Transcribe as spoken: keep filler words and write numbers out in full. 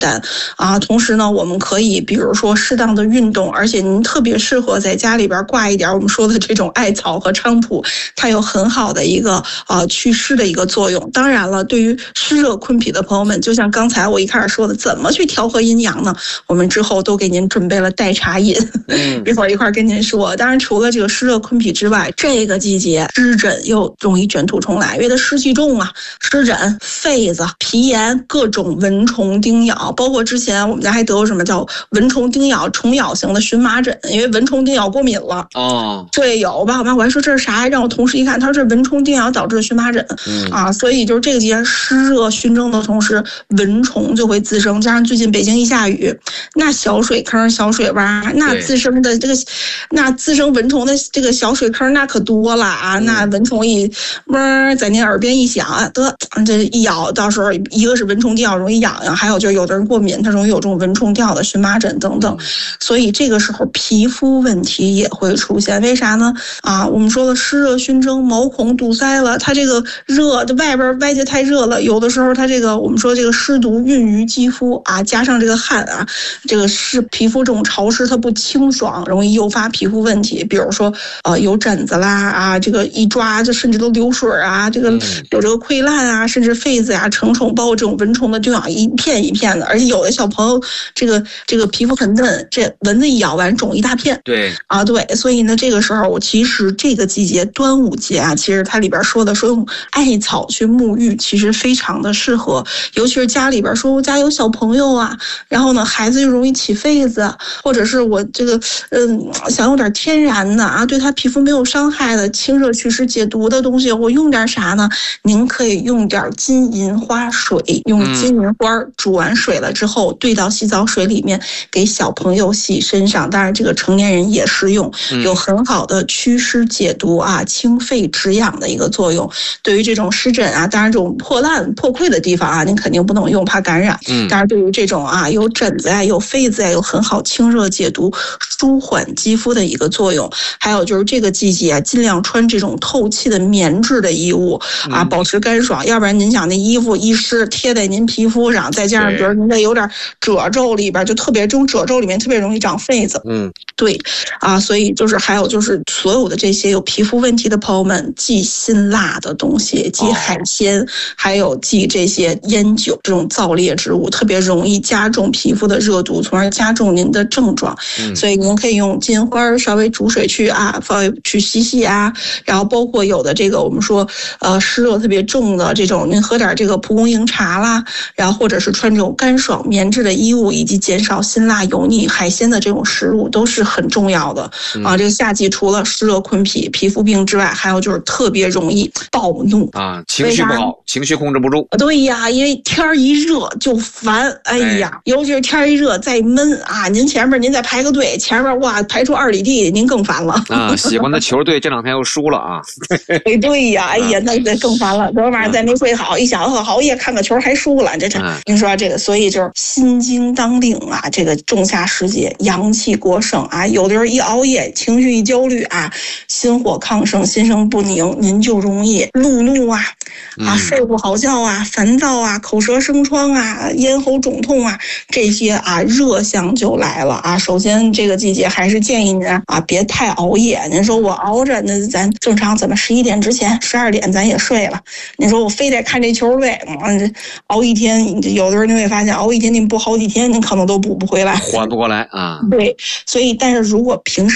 担啊。同时呢，我们可以比如说适当的运动，而且您特别适合在家里边挂一点我们说的这种艾草和菖蒲，它有很好的一个呃祛湿的一个作用。当然了，对于湿热困脾的朋友们，就像刚才我一开始说的，怎么去调和阴阳呢？我们之后都给您准备了代茶饮，嗯、一会儿一块儿跟您说。当然，除了这个湿热困脾之外，这个季节湿疹又容易卷土重来，因为它湿气重啊，湿疹、痱子、皮炎，各种蚊虫叮咬，包括之前我们家还得过什么叫蚊虫叮咬、虫咬型的荨麻疹，因为蚊虫叮咬过敏了。哦，对，有吧？我妈我还说这是啥？让我同事一看，他说这蚊虫叮咬导致的荨麻疹、嗯、啊，所以就是这个季节湿热熏蒸的同时，蚊虫就会滋生，加上最近北京一下雨，那小水坑、小水洼，那滋生的这个，那滋生蚊虫的这个小水坑那可多了啊！嗯、那蚊虫一嗡在您耳边一响，得这一咬，到时候一个是蚊虫叮咬容易痒痒，还有就是有的人过敏，他容易有这种蚊虫叮咬的荨麻疹等等，所以这个时候皮肤问题也会出现。为啥呢？啊，我们说的湿热熏蒸，毛孔堵塞了，它这个热的外边外界太热了，有的时候它这个我们说这个湿毒蕴于肌肤啊，加上这个汗啊，这个是皮肤这种潮湿，它不清爽，容易诱发皮肤问题，比如说呃有疹子啦啊，这个一抓就甚至都流水啊，这个有这个溃烂啊，甚至痱子呀、成虫，包括这种蚊虫的叮咬一片一片的，而且有的小朋友这个这个皮肤很嫩，这蚊子一咬完肿一大片。对啊，对，所以呢，这个时候我其实这个季节端午节啊，其实它里边说的说用艾草去沐浴，其实非常的适合，尤其是家里边说我家有小朋友啊，然后呢孩子又容易起痱子，或者是我这个嗯想用点天然的啊，对他皮肤没有伤害的清热祛湿解毒的东西，我用点啥呢？您可以用点金银花水，用金银花煮完水了之后兑到洗澡水里面给小朋友洗身上，当然这个成年人也适用，有很好的祛湿解毒啊、清肺止痒的一个作用。对于这种湿疹啊，当然这种破烂破溃的地方啊，您肯定不能用，怕感染。嗯，当然对于这种啊有疹子啊、有痱子啊，有很好清热解毒、舒缓肌肤的一个作用。还有就是这个季节啊，尽量穿这种透气的棉质的衣物啊，保持干爽，要不然您想那衣服一湿贴在您皮肤上，再加上比如您这有点褶皱里边，就特别这种褶皱里面特别容易长痱子。嗯，对啊，所以就是还有就是所有的这些有皮肤问题的朋友们，忌辛辣的东西，忌海鲜，还有忌这些烟酒这种燥烈之物，特别容易加重皮肤的热度，从而加重您的症状。嗯、所以您可以用金银花稍微煮水去啊，稍微去洗洗啊，然后包括有的这个我们说呃湿热特别重的这种，您喝点这个蒲公英茶啦，然后或者是穿这种干爽棉质的衣物，以及减少辛辣油腻海鲜的这种食物都是很重要的。嗯、啊，这个夏季除了湿热困脾、皮肤病之外，还有就是特别容易暴怒啊，情绪不好，情绪控制不住。对呀，因为天儿一热就烦，哎呀，哎尤其是天儿一热再闷啊，您前面您再排个队，前面哇排出二里地，您更烦了啊。喜欢的球队这两天又输了啊。哎，对呀，哎呀，那那更烦了。昨晚上再没睡好，一想熬夜看个球还输了，这这，您说这个，所以就是心经当令啊，这个仲夏时节阳气过盛啊，有的人一熬夜，情绪一焦虑啊，心火亢盛，心生不宁，您就容易路怒啊，啊，睡不好觉啊，烦躁啊，口舌生疮啊，咽喉肿痛啊，这些啊热象就来了啊。首先这个季节还是建议您啊别太熬夜。您说我熬着，那咱正常怎么十一点之前、十二点咱也睡了。您说我非得看这球队，嗯，熬一天，有的时候你会发现熬一天，您补好几天，您可能都补不回来，缓不过来啊。对，所以但是如果平时